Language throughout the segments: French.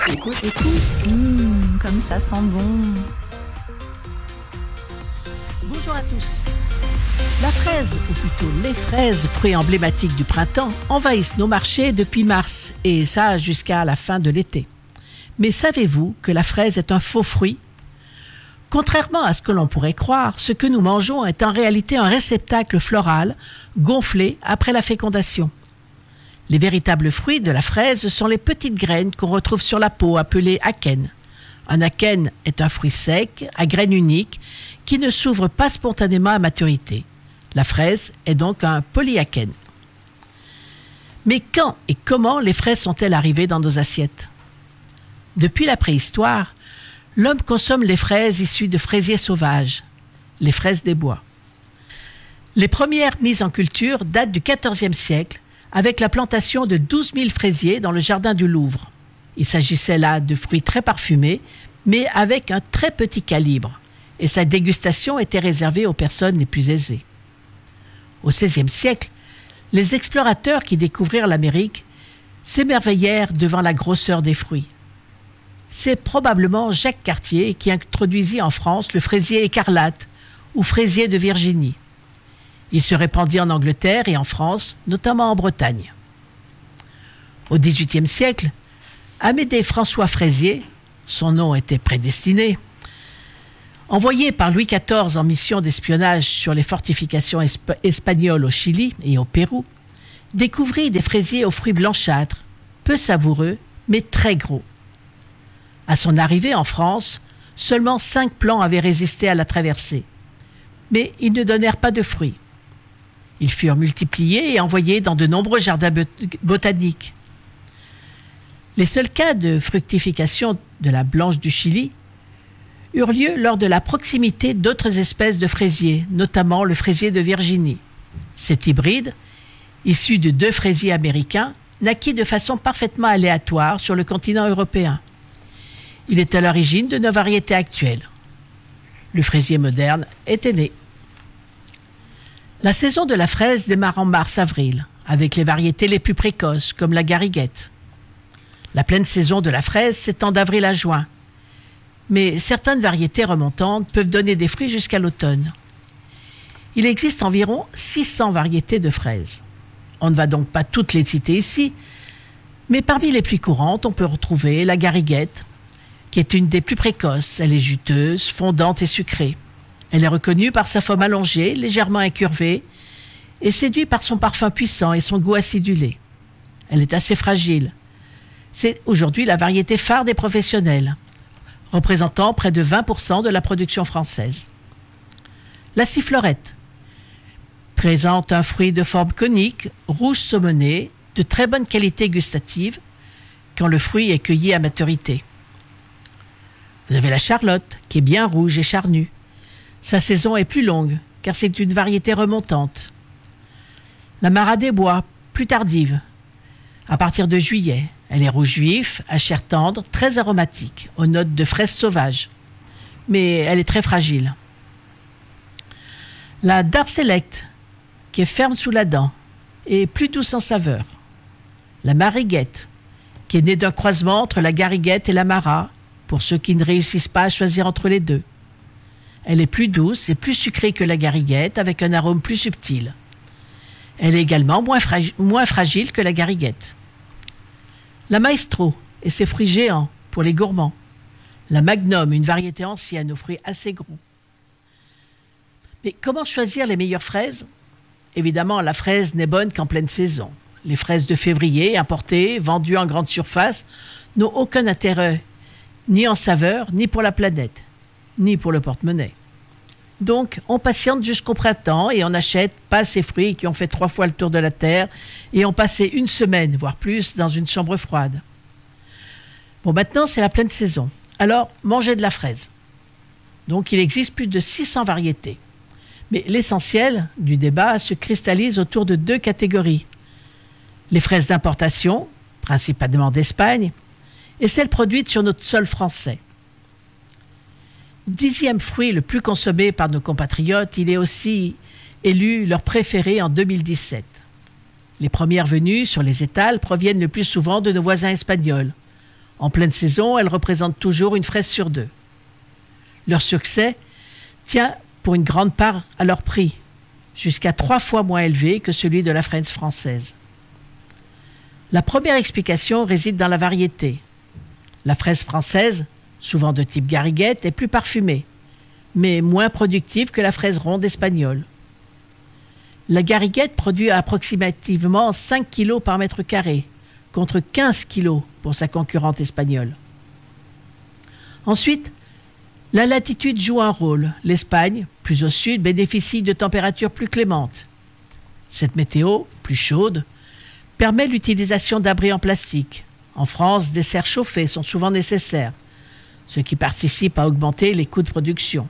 Écoute, comme ça sent bon. Bonjour à tous. La fraise, ou plutôt les fraises, fruits emblématiques du printemps, envahissent nos marchés depuis mars, et ça jusqu'à la fin de l'été. Mais savez-vous que la fraise est un faux fruit ? Contrairement à ce que l'on pourrait croire, ce que nous mangeons est en réalité un réceptacle floral gonflé après la fécondation. Les véritables fruits de la fraise sont les petites graines qu'on retrouve sur la peau, appelées akènes. Un akène est un fruit sec, à graines uniques, qui ne s'ouvre pas spontanément à maturité. La fraise est donc un polyakène. Mais quand et comment les fraises sont-elles arrivées dans nos assiettes ? Depuis la préhistoire, l'homme consomme les fraises issues de fraisiers sauvages, les fraises des bois. Les premières mises en culture datent du XIVe siècle, avec la plantation de 12 000 fraisiers dans le jardin du Louvre. Il s'agissait là de fruits très parfumés, mais avec un très petit calibre, et sa dégustation était réservée aux personnes les plus aisées. Au XVIe siècle, les explorateurs qui découvrirent l'Amérique s'émerveillèrent devant la grosseur des fruits. C'est probablement Jacques Cartier qui introduisit en France le fraisier écarlate ou fraisier de Virginie. Il se répandit en Angleterre et en France, notamment en Bretagne. Au XVIIIe siècle, Amédée François Fraisier, son nom était prédestiné, envoyé par Louis XIV en mission d'espionnage sur les fortifications espagnoles au Chili et au Pérou, découvrit des fraisiers aux fruits blanchâtres, peu savoureux, mais très gros. À son arrivée en France, seulement 5 plants avaient résisté à la traversée, mais ils ne donnèrent pas de fruits. Ils furent multipliés et envoyés dans de nombreux jardins botaniques. Les seuls cas de fructification de la blanche du Chili eurent lieu lors de la proximité d'autres espèces de fraisiers, notamment le fraisier de Virginie. Cet hybride, issu de 2 fraisiers américains, naquit de façon parfaitement aléatoire sur le continent européen. Il est à l'origine de nos variétés actuelles. Le fraisier moderne était né. La saison de la fraise démarre en mars-avril, avec les variétés les plus précoces, comme la gariguette. La pleine saison de la fraise s'étend d'avril à juin, mais certaines variétés remontantes peuvent donner des fruits jusqu'à l'automne. Il existe environ 600 variétés de fraises. On ne va donc pas toutes les citer ici, mais parmi les plus courantes, on peut retrouver la gariguette, qui est une des plus précoces. Elle est juteuse, fondante et sucrée. Elle est reconnue par sa forme allongée, légèrement incurvée, et séduite par son parfum puissant et son goût acidulé. Elle est assez fragile. C'est aujourd'hui la variété phare des professionnels, représentant près de 20% de la production française. La sifflorette présente un fruit de forme conique, rouge saumonné, de très bonne qualité gustative, quand le fruit est cueilli à maturité. Vous avez la charlotte, qui est bien rouge et charnue. Sa saison est plus longue, car c'est une variété remontante. La Marat des bois, plus tardive, à partir de juillet. Elle est rouge vif, à chair tendre, très aromatique, aux notes de fraise sauvage. Mais elle est très fragile. La Darselect, qui est ferme sous la dent, et plus douce en saveur. La Mariguette, qui est née d'un croisement entre la gariguette et la Marat, pour ceux qui ne réussissent pas à choisir entre les deux. Elle est plus douce et plus sucrée que la gariguette, avec un arôme plus subtil. Elle est également moins fragile que la gariguette. La Maestro et ses fruits géants pour les gourmands. La Magnum, une variété ancienne aux fruits assez gros. Mais comment choisir les meilleures fraises ? Évidemment, la fraise n'est bonne qu'en pleine saison. Les fraises de février, importées, vendues en grande surface, n'ont aucun intérêt, ni en saveur, ni pour la planète, ni pour le porte-monnaie. Donc, on patiente jusqu'au printemps et on n'achète pas ces fruits qui ont fait 3 fois le tour de la terre et ont passé 1 semaine, voire plus, dans une chambre froide. Bon, maintenant, c'est la pleine saison. Alors, mangez de la fraise. Donc, il existe plus de 600 variétés. Mais l'essentiel du débat se cristallise autour de 2 catégories. Les fraises d'importation, principalement d'Espagne, et celles produites sur notre sol français. 10e fruit le plus consommé par nos compatriotes, il est aussi élu leur préféré en 2017. Les premières venues sur les étals proviennent le plus souvent de nos voisins espagnols. En pleine saison, elles représentent toujours une fraise sur deux. Leur succès tient pour une grande part à leur prix, jusqu'à 3 fois moins élevé que celui de la fraise française. La première explication réside dans la variété. La fraise française, souvent de type gariguette, est plus parfumée, mais moins productive que la fraise ronde espagnole. La gariguette produit approximativement 5 kg par mètre carré, contre 15 kg pour sa concurrente espagnole. Ensuite, la latitude joue un rôle. L'Espagne, plus au sud, bénéficie de températures plus clémentes. Cette météo, plus chaude, permet l'utilisation d'abris en plastique. En France, des serres chauffées sont souvent nécessaires, ce qui participe à augmenter les coûts de production.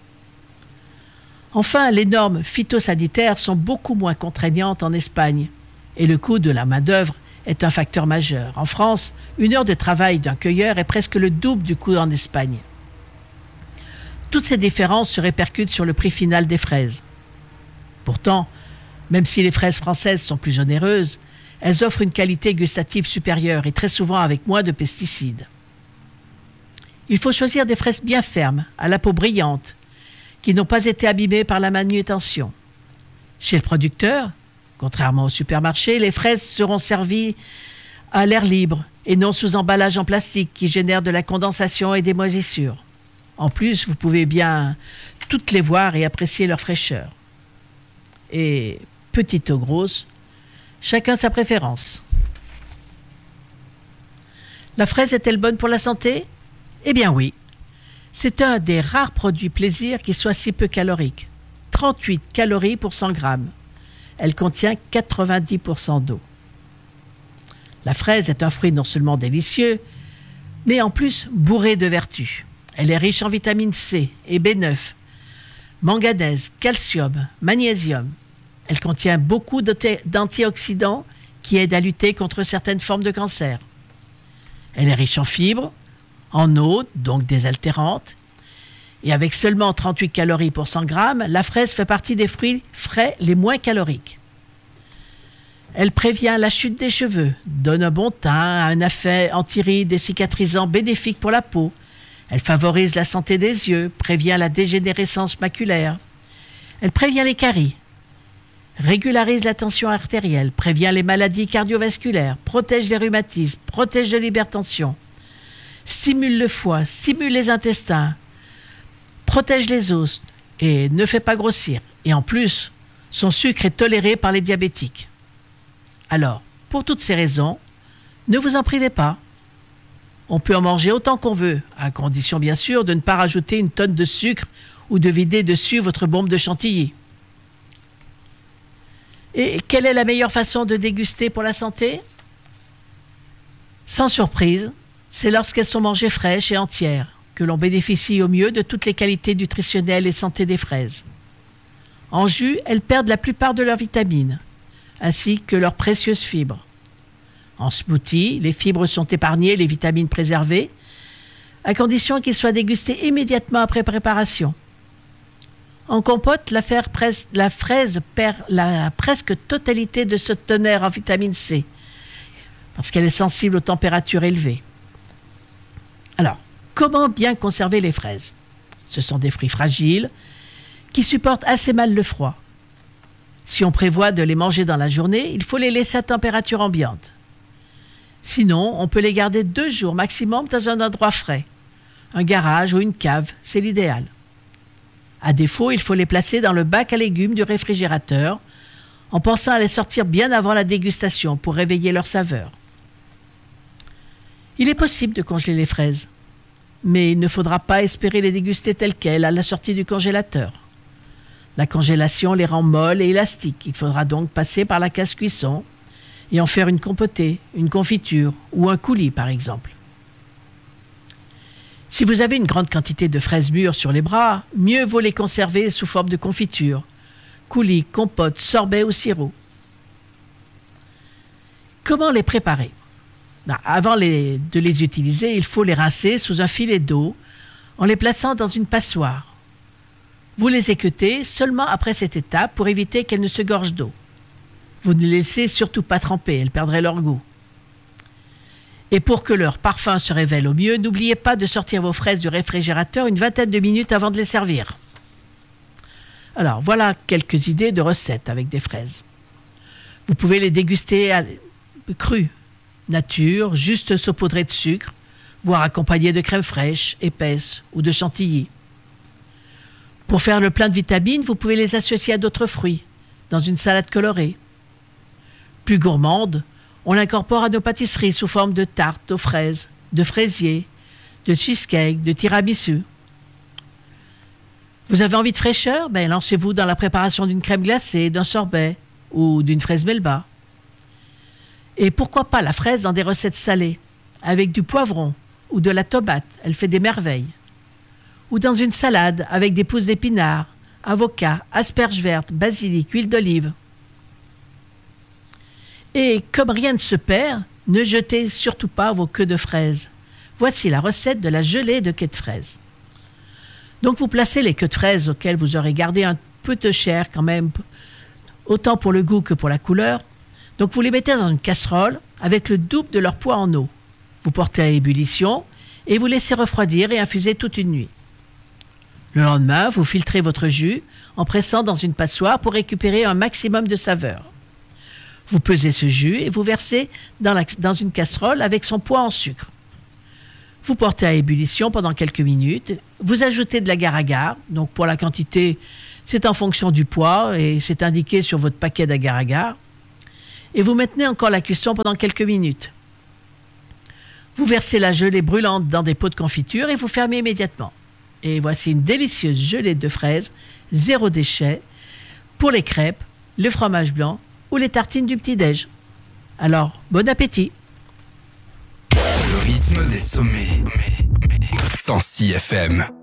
Enfin, les normes phytosanitaires sont beaucoup moins contraignantes en Espagne et le coût de la main-d'œuvre est un facteur majeur. En France, 1 heure de travail d'un cueilleur est presque le double du coût en Espagne. Toutes ces différences se répercutent sur le prix final des fraises. Pourtant, même si les fraises françaises sont plus onéreuses, elles offrent une qualité gustative supérieure et très souvent avec moins de pesticides. Il faut choisir des fraises bien fermes, à la peau brillante, qui n'ont pas été abîmées par la manutention. Chez le producteur, contrairement au supermarché, les fraises seront servies à l'air libre et non sous emballage en plastique qui génère de la condensation et des moisissures. En plus, vous pouvez bien toutes les voir et apprécier leur fraîcheur. Et petites ou grosses, chacun sa préférence. La fraise est-elle bonne pour la santé ? Eh bien oui. C'est un des rares produits plaisir qui soit si peu calorique. 38 calories pour 100 grammes. Elle contient 90% d'eau. La fraise est un fruit non seulement délicieux, mais en plus bourré de vertus. Elle est riche en vitamine C et B9, manganèse, calcium, magnésium. Elle contient beaucoup d'antioxydants qui aident à lutter contre certaines formes de cancer. Elle est riche en fibres, en eau, donc désaltérantes. Et avec seulement 38 calories pour 100 grammes, la fraise fait partie des fruits frais les moins caloriques. Elle prévient la chute des cheveux, donne un bon teint, un effet anti-rides et cicatrisant bénéfique pour la peau. Elle favorise la santé des yeux, prévient la dégénérescence maculaire. Elle prévient les caries, régularise la tension artérielle, prévient les maladies cardiovasculaires, protège les rhumatismes, protège de l'hypertension, stimule le foie, stimule les intestins, protège les os et ne fait pas grossir. Et en plus, son sucre est toléré par les diabétiques. Alors, pour toutes ces raisons, ne vous en privez pas. On peut en manger autant qu'on veut, à condition bien sûr de ne pas rajouter une tonne de sucre ou de vider dessus votre bombe de chantilly. Et quelle est la meilleure façon de déguster pour la santé ? Sans surprise, c'est lorsqu'elles sont mangées fraîches et entières que l'on bénéficie au mieux de toutes les qualités nutritionnelles et santé des fraises. En jus, elles perdent la plupart de leurs vitamines, ainsi que leurs précieuses fibres. En smoothie, les fibres sont épargnées, les vitamines préservées, à condition qu'ils soient dégustés immédiatement après préparation. En compote, la fraise perd la presque totalité de ce tonnerre en vitamine C, parce qu'elle est sensible aux températures élevées. Alors, comment bien conserver les fraises ? Ce sont des fruits fragiles qui supportent assez mal le froid. Si on prévoit de les manger dans la journée, il faut les laisser à température ambiante. Sinon, on peut les garder 2 jours maximum dans un endroit frais. Un garage ou une cave, c'est l'idéal. À défaut, il faut les placer dans le bac à légumes du réfrigérateur en pensant à les sortir bien avant la dégustation pour réveiller leur saveur. Il est possible de congeler les fraises, mais il ne faudra pas espérer les déguster telles quelles à la sortie du congélateur. La congélation les rend molles et élastiques. Il faudra donc passer par la casse-cuisson et en faire une compotée, une confiture ou un coulis par exemple. Si vous avez une grande quantité de fraises mûres sur les bras, mieux vaut les conserver sous forme de confiture, coulis, compote, sorbet ou sirop. Comment les préparer ? Avant de les utiliser, il faut les rincer sous un filet d'eau en les plaçant dans une passoire. Vous les équeutez seulement après cette étape pour éviter qu'elles ne se gorgent d'eau. Vous ne les laissez surtout pas tremper, elles perdraient leur goût. Et pour que leur parfum se révèle au mieux, n'oubliez pas de sortir vos fraises du réfrigérateur une vingtaine de minutes avant de les servir. Alors, voilà quelques idées de recettes avec des fraises. Vous pouvez les déguster crues, nature, juste saupoudrées de sucre, voire accompagnées de crème fraîche, épaisse ou de chantilly. Pour faire le plein de vitamines, vous pouvez les associer à d'autres fruits, dans une salade colorée. Plus gourmande, on l'incorpore à nos pâtisseries sous forme de tartes aux fraises, de fraisiers, de cheesecake, de tiramisu. Vous avez envie de fraîcheur? Lancez-vous dans la préparation d'une crème glacée, d'un sorbet ou d'une fraise melba. Et pourquoi pas la fraise dans des recettes salées, avec du poivron ou de la tomate, elle fait des merveilles. Ou dans une salade avec des pousses d'épinards, avocats, asperges vertes, basilic, huile d'olive. Et comme rien ne se perd, ne jetez surtout pas vos queues de fraises. Voici la recette de la gelée de queues de fraises. Donc vous placez les queues de fraises auxquelles vous aurez gardé un peu de chair quand même, autant pour le goût que pour la couleur. Donc vous les mettez dans une casserole avec le double de leur poids en eau. Vous portez à ébullition et vous laissez refroidir et infuser toute une nuit. Le lendemain, vous filtrez votre jus en pressant dans une passoire pour récupérer un maximum de saveur. Vous pesez ce jus et vous versez dans une casserole avec son poids en sucre. Vous portez à ébullition pendant quelques minutes. Vous ajoutez de l'agar-agar. Donc pour la quantité, c'est en fonction du poids et c'est indiqué sur votre paquet d'agar-agar. Et vous maintenez encore la cuisson pendant quelques minutes. Vous versez la gelée brûlante dans des pots de confiture et vous fermez immédiatement. Et voici une délicieuse gelée de fraises, 0 déchet, pour les crêpes, le fromage blanc ou les tartines du petit-déj. Alors, bon appétit! Le rythme des sommets. 106 FM.